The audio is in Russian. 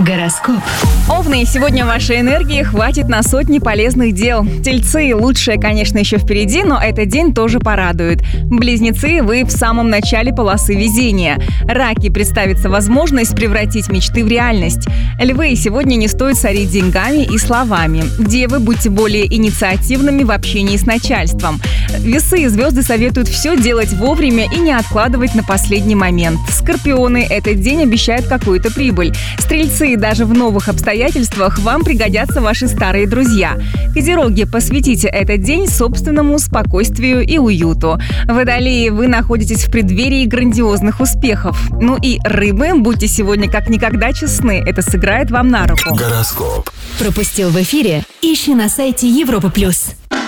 Гороскоп. Овны, сегодня вашей энергии хватит на сотни полезных дел. Тельцы, лучшее, конечно, еще впереди, но этот день тоже порадует. Близнецы, вы в самом начале полосы везения. Раки, представится возможность превратить мечты в реальность. Львы, сегодня не стоит сорить деньгами и словами. Девы, будьте более инициативными в общении с начальством. Весы, звезды советуют все делать вовремя и не откладывать на последний момент. Скорпионы, этот день обещает какую-то прибыль. Стрельцы, даже в новых обстоятельствах вам пригодятся ваши старые друзья. Козероги, посвятите этот день собственному спокойствию и уюту. Водолеи, вы находитесь в преддверии грандиозных успехов. Ну и рыбы, будьте сегодня как никогда честны, это сыграет вам на руку. Гороскоп. Пропустил в эфире? Ищи на сайте Европа+.